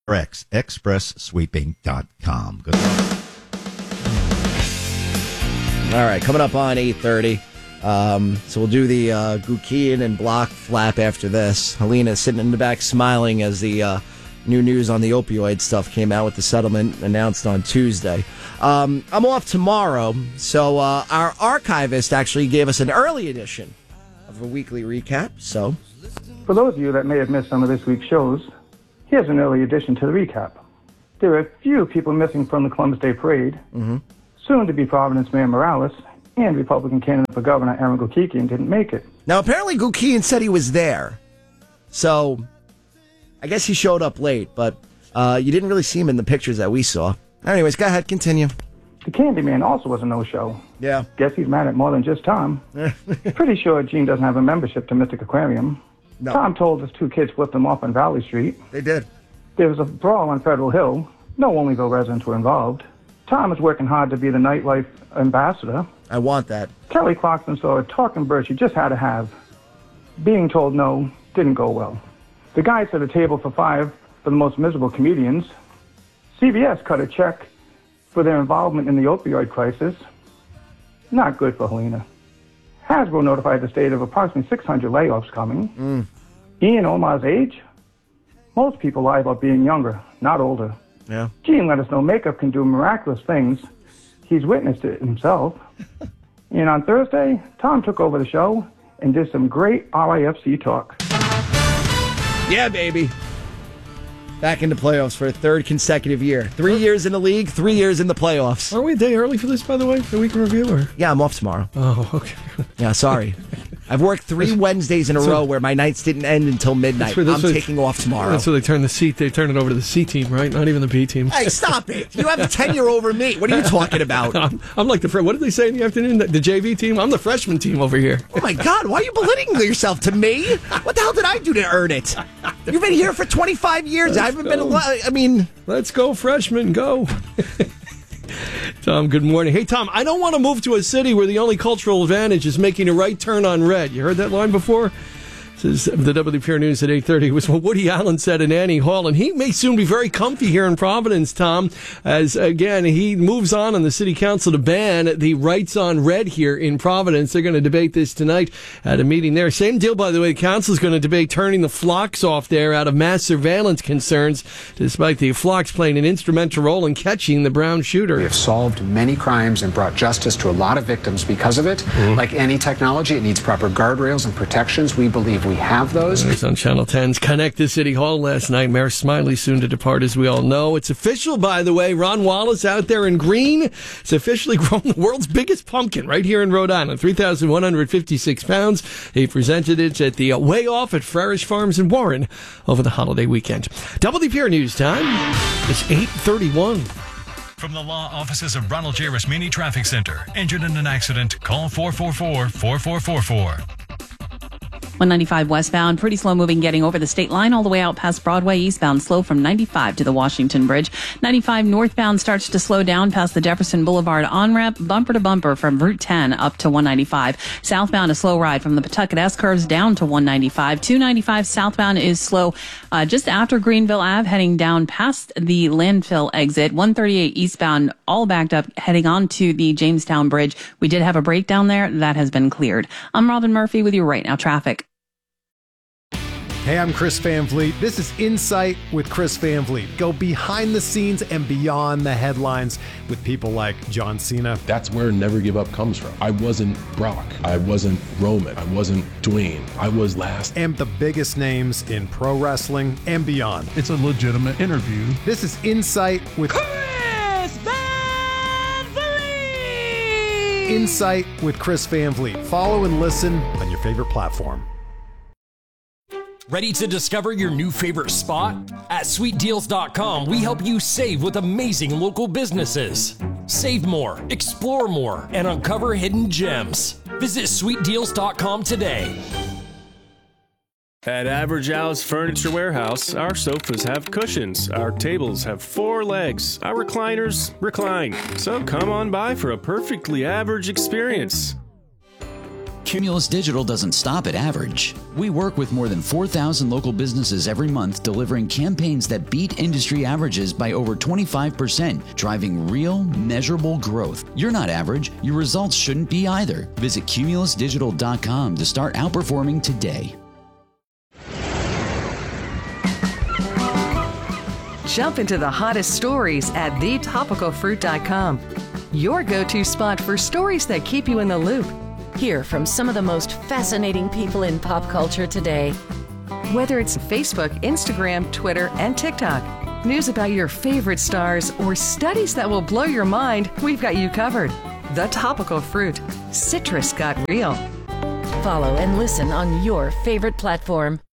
ExpressSweeping.com. Good luck. All right, coming up on 8:30. So we'll do the Gukian and Block flap after this. Helena sitting in the back smiling as the new news on the opioid stuff came out with the settlement announced on Tuesday. I'm off tomorrow, so our archivist actually gave us an early edition of a weekly recap. So, for those of you that may have missed some of this week's shows, here's an early addition to the recap. There are a few people missing from the Columbus Day Parade. Soon to be Providence Mayor Morales and Republican candidate for governor Aaron Gukian didn't make it. Now, apparently Gukian said he was there, so I guess he showed up late, but you didn't really see him in the pictures that we saw. Anyways, go ahead, continue. The Candyman also was a no-show. Yeah. Guess he's mad at more than just Tom. Pretty sure Gene doesn't have a membership to Mystic Aquarium. No. Tom told his two kids flipped him off on Valley Street. They did. There was a brawl on Federal Hill. No Onlyville residents were involved. Tom is working hard to be the nightlife ambassador. I want that. Kelly Clarkson saw a talking bird she just had to have. Being told no didn't go well. The guy set a table for 5 for the most miserable comedians. CBS cut a check for their involvement in the opioid crisis. Not good for Helena. Hasbro notified the state of approximately 600 layoffs coming. Ian Omar's age? Most people lie about being younger, not older. Yeah. Gene let us know makeup can do miraculous things. He's witnessed it himself. And on Thursday, Tom took over the show and did some great RIFC talk. Yeah, baby. Back into playoffs for a third consecutive year. 3 years in the league, 3 years in the playoffs. Are we a day early for this, by the way, the week in review? Or? Yeah, I'm off tomorrow. Oh, okay. Yeah, sorry. I've worked 3 Wednesdays in a row where my nights didn't end until midnight. I'm taking off tomorrow. That's where they turn it over to the C team, right? Not even the B team. Hey, stop it. You have a tenure over me. What are you talking about? I'm like what did they say in the afternoon? The JV team? I'm the freshman team over here. Oh, my God. Why are you belittling yourself to me? What the hell did I do to earn it? You've been here for 25 years. I haven't been... Let's go, freshmen, go. Tom, good morning. Hey, Tom, I don't want to move to a city where the only cultural advantage is making a right turn on red. You heard that line before? This is the WPR News at 8:30 was what Woody Allen said in Annie Hall, and he may soon be very comfy here in Providence, Tom, as, again, he moves on the city council to ban the rights on red here in Providence. They're going to debate this tonight at a meeting there. Same deal, by the way, the council is going to debate turning the flocks off there out of mass surveillance concerns, despite the flocks playing an instrumental role in catching the brown shooter. We have solved many crimes and brought justice to a lot of victims because of it. Like any technology, it needs proper guardrails and protections. We believe we have those. It was on Channel 10's Connect to City Hall last night. Mayor Smiley soon to depart, as we all know. It's official, by the way. Ron Wallace out there in green has officially grown the world's biggest pumpkin right here in Rhode Island, 3,156 pounds. He presented it at the Way Off at Frarish Farms in Warren over the holiday weekend. WPR News time. It's 8:31. From the law offices of Ronald J. Rasmini Traffic Center. Injured in an accident? Call 444-4444. 195 westbound, pretty slow moving getting over the state line all the way out past Broadway. Eastbound slow from 95 to the Washington Bridge. 95 northbound starts to slow down past the Jefferson Boulevard on-ramp, bumper to bumper from Route 10 up to 195. Southbound a slow ride from the Pawtucket S-curves down to 195. 295 southbound is slow just after Greenville Ave heading down past the landfill exit. 138 eastbound all backed up heading on to the Jamestown Bridge. We did have a breakdown there. That has been cleared. I'm Robin Murphy with you right now traffic. Hey, I'm Chris Van Vliet. This is Insight with Chris Van Vliet. Go behind the scenes and beyond the headlines with people like John Cena. That's where Never Give Up comes from. I wasn't Brock. I wasn't Roman. I wasn't Dwayne. I was last. And the biggest names in pro wrestling and beyond. It's a legitimate interview. This is Insight with Chris Van Vliet. Insight with Chris Van Vliet. Follow and listen on your favorite platform. Ready to discover your new favorite spot? At SweetDeals.com, we help you save with amazing local businesses. Save more, explore more, and uncover hidden gems. Visit SweetDeals.com today. At Average Al's Furniture Warehouse, our sofas have cushions, our tables have 4 legs, our recliners recline. So come on by for a perfectly average experience. Cumulus Digital doesn't stop at average. We work with more than 4,000 local businesses every month, delivering campaigns that beat industry averages by over 25%, driving real, measurable growth. You're not average. Your results shouldn't be either. Visit cumulusdigital.com to start outperforming today. Jump into the hottest stories at thetopicalfruit.com. Your go-to spot for stories that keep you in the loop. Hear from some of the most fascinating people in pop culture today. Whether it's Facebook, Instagram, Twitter, and TikTok, news about your favorite stars, or studies that will blow your mind, we've got you covered. The Topical Fruit. Citrus got real. Follow and listen on your favorite platform.